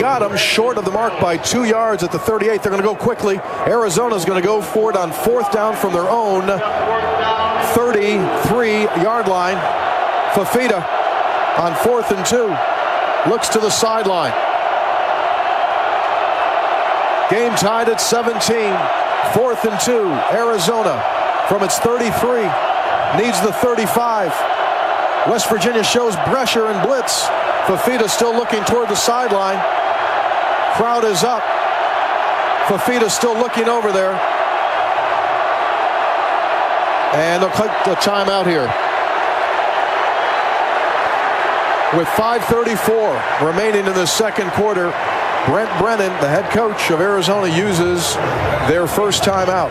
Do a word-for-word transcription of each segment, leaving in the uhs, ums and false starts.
got him short of the mark by two yards at the thirty-eight. They're going to go quickly. Arizona's going to go for it on fourth down from their own thirty-three-yard line. Fifita on fourth and two. Looks to the sideline. Game tied at seventeen. Fourth and two. Arizona from its thirty-three needs the thirty-five. West Virginia shows pressure and blitz. Fifita still looking toward the sideline. Crowd is up. Fifita still looking over there. And they'll take the timeout here. With five thirty-four remaining in the second quarter, Brent Brennan, the head coach of Arizona, uses their first timeout.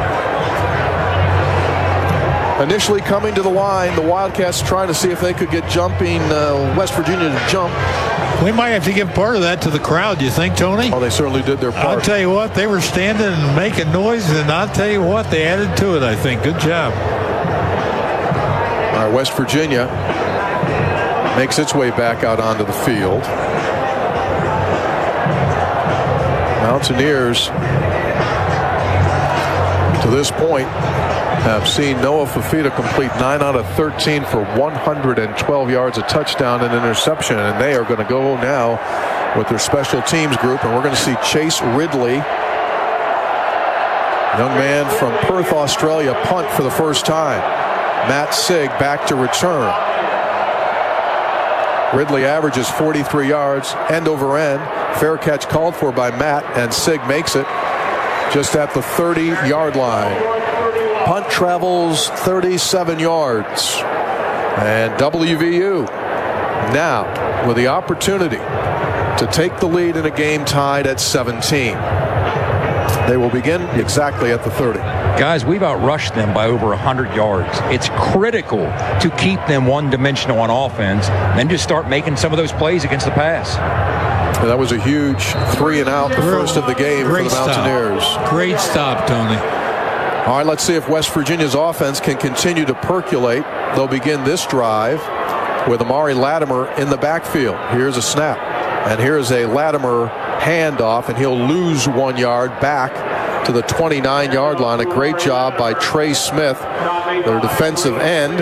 Initially coming to the line, the Wildcats trying to see if they could get jumping uh, West Virginia to jump. We might have to give part of that to the crowd, you think, Tony? Oh, they certainly did their part. I'll tell you what, they were standing and making noise, and I'll tell you what, they added to it, I think. Good job. All right, West Virginia makes its way back out onto the field. Mountaineers, to this point, have seen Noah Fifita complete nine out of thirteen for one hundred twelve yards, a touchdown and interception, and they are going to go now with their special teams group, and we're going to see Chase Ridley, young man from Perth, Australia, punt for the first time. Matt Sigg back to return. Ridley averages forty-three yards, end over end. Fair catch called for by Matt, and Sigg makes it just at the thirty-yard line. Punt travels thirty-seven yards. And W V U now with the opportunity to take the lead in a game tied at seventeen. They will begin exactly at the thirty. Guys, we've outrushed them by over one hundred yards. It's critical to keep them one-dimensional on offense, then just start making some of those plays against the pass. And that was a huge three and out, the first of the game for the Mountaineers. Stop. Great stop, Tony. All right, let's see if West Virginia's offense can continue to percolate. They'll begin this drive with Amari Latimer in the backfield. Here's a snap, and here's a Latimer handoff, and he'll lose one yard back to the twenty-nine-yard line. A great job by Trey Smith, their defensive end.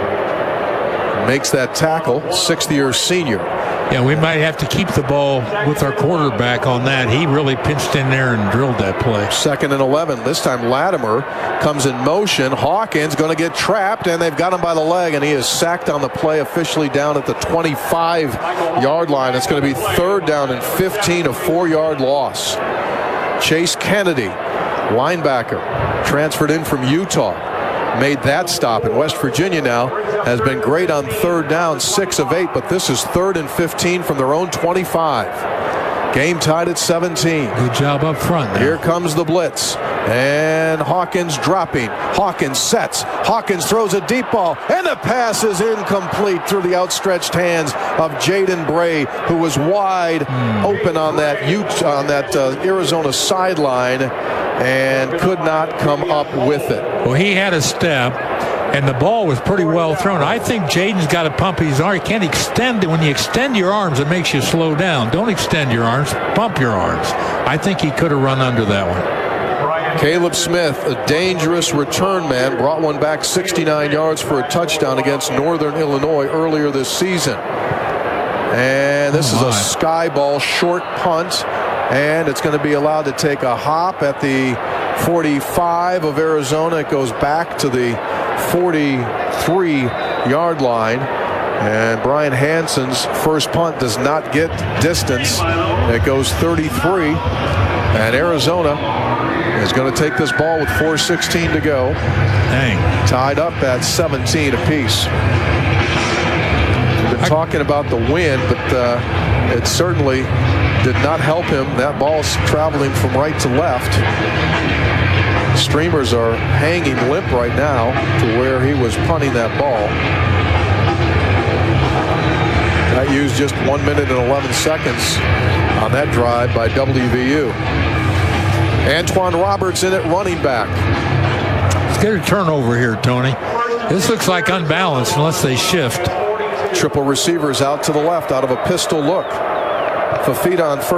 Makes that tackle, sixth-year senior. Yeah, we might have to keep the ball with our quarterback on that. He really pinched in there and drilled that play. Second and eleven. This time Latimer comes in motion. Hawkins going to get trapped, and they've got him by the leg, and he is sacked on the play, officially down at the twenty-five-yard line. It's going to be third down and fifteen, a four-yard loss. Chase Kennedy, linebacker, transferred in from Utah, made that stop. And West Virginia now has been great on third down, six of eight, but this is third and fifteen from their own twenty-five. Game tied at seventeen. Good job up front there. Here comes the blitz, and Hawkins dropping. Hawkins sets. Hawkins throws a deep ball, and the pass is incomplete through the outstretched hands of Jaden Bray, who was wide mm. open on that Utah, on that uh, Arizona sideline, and could not come up with it. Well, he had a step, and the ball was pretty well thrown. I think Jaden's got to pump his arm. You can't extend it. When you extend your arms, it makes you slow down. Don't extend your arms. Pump your arms. I think he could have run under that one. Caleb Smith, a dangerous return man, brought one back sixty-nine yards for a touchdown against Northern Illinois earlier this season. And this oh is a sky ball short punt, and it's going to be allowed to take a hop at the forty-five of Arizona. It goes back to the forty-three-yard line, and Brian Hansen's first punt does not get distance. It goes thirty-three, and Arizona is going to take this ball with four sixteen to go. Dang. Tied up at seventeen apiece. We've been talking about the wind, but uh, it certainly did not help him. That ball's traveling from right to left. Streamers are hanging limp right now to where he was punting that ball. That used just one minute and eleven seconds on that drive by W V U. Antoine Roberts in at running back. Let's get a turnover here, Tony. This looks like unbalanced unless they shift. Triple receivers out to the left out of a pistol look. Fifita on first.